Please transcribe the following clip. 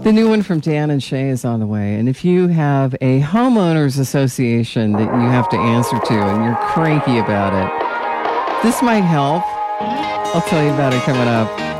The new one from Dan and Shay is on the way. And if you have a homeowners association that you have to answer to and you're cranky about it, this might help. I'll tell you about it coming up.